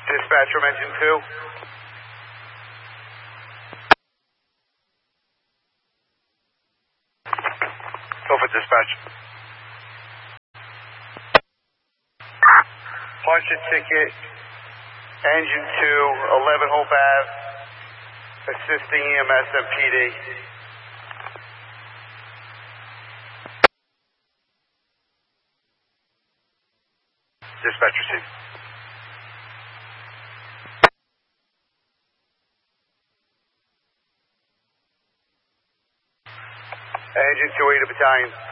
Dispatch from engine 2. Go for dispatch. Punch a ticket. Engine 2, 11 Hope Ave. Assisting EMS and PD. Dispatch received. Engine 2, 8 Battalion.